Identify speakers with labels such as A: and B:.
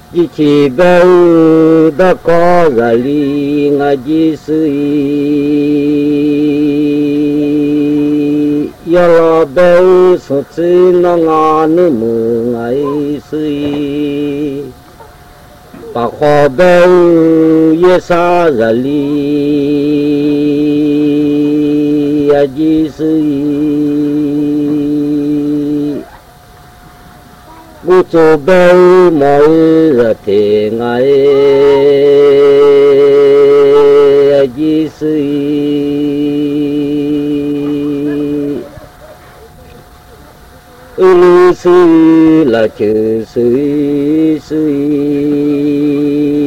A: chỉ chỉ bao đã có ra li ngã chỉ suy ya la bao số chỉ nó ngã nữ mù ngài suy bà khó bao ya sa ra li ya chỉ suy bố cho bao mọi là thế ngài gì suy ư suy là chữ suy suy